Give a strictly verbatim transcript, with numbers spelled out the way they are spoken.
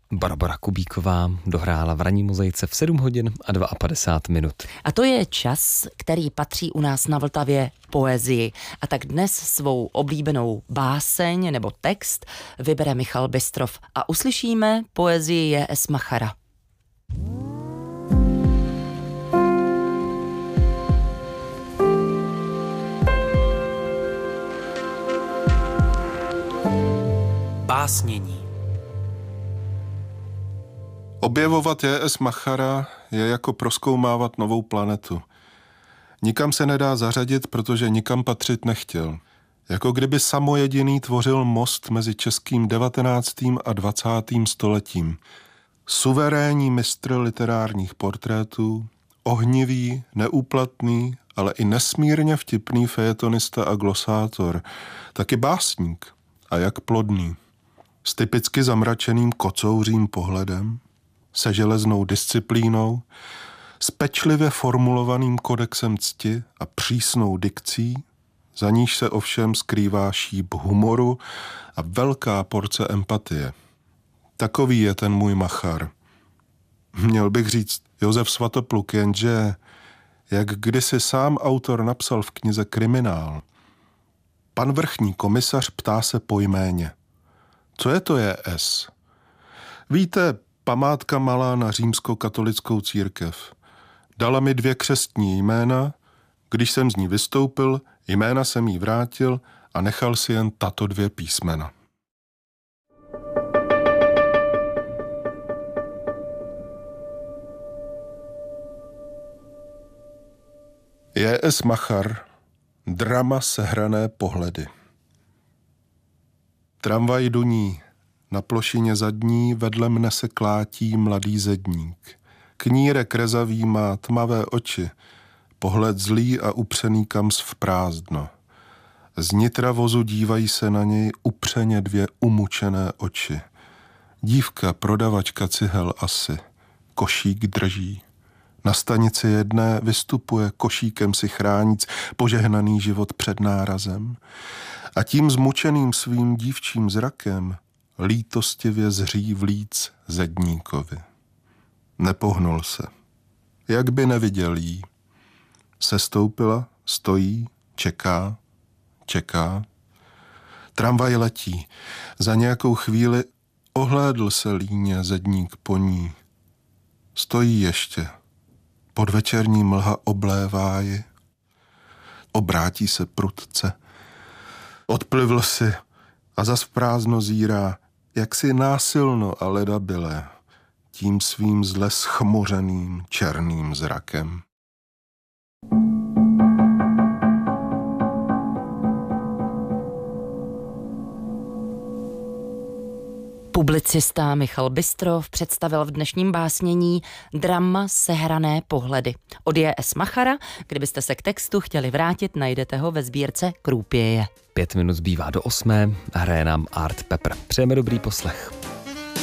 Barbora Kubíková dohrála v ranní mozaice v sedm hodin a padesát dva minut. A to je čas, který patří u nás na Vltavě poezii. A tak dnes svou oblíbenou báseň nebo text vybere Michal Bystrov a uslyšíme poezii J S Machara. Básnění. Objevovat J S Machara je jako prozkoumávat novou planetu. Nikam se nedá zařadit, protože nikam patřit nechtěl. Jako kdyby samojediný tvořil most mezi českým devatenáctým a dvacátým stoletím. Suverénní mistr literárních portrétů, ohnivý, neúplatný, ale i nesmírně vtipný fejetonista a glosátor, taky básník a jak plodný. S typicky zamračeným kocouřím pohledem, se železnou disciplínou, s pečlivě formulovaným kodexem cti a přísnou dikcí, za níž se ovšem skrývá šíp humoru a velká porce empatie. Takový je ten můj Machar. Měl bych říct Josef Svatopluk, jenže, jak kdysi sám autor napsal v knize Kriminál, pan vrchní komisař ptá se po jméně. Co je to J S? Víte, památka malá na římskokatolickou církev. Dala mi dvě křestní jména, když jsem z ní vystoupil, jména jsem jí vrátil a nechal si jen tato dvě písmena. J S Machar, drama sehrané pohledy. Tramvaj duní, na plošině zadní vedle mne se klátí mladý zedník. Knírek rezavý má tmavé oči, pohled zlý a upřený kams v prázdno. Z nitra vozu dívají se na něj upřeně dvě umučené oči. Dívka, prodavačka cihel asi, košík drží. Na stanici jedné vystupuje košíkem si chráníc požehnaný život před nárazem a tím zmučeným svým dívčím zrakem lítostivě zří vlíc zedníkovi. Nepohnul se. Jak by neviděl jí. Sestoupila, stojí, čeká, čeká. Tramvaj letí. Za nějakou chvíli ohlédl se líně zedník po ní. Stojí ještě. Podvečerní mlha oblévá ji. Obrátí se prudce. Odplivl si a zas prázdno zírá, jaksi násilno a ledabilé, tím svým zle schmořeným černým zrakem. Publicista Michal Bystrov představil v dnešním básnění drama sehrané pohledy. Od J S Machara, kdybyste se k textu chtěli vrátit, najdete ho ve sbírce Krůpěje. Pět minut zbývá do osmé a hraje nám Art Pepper. Přejeme dobrý poslech.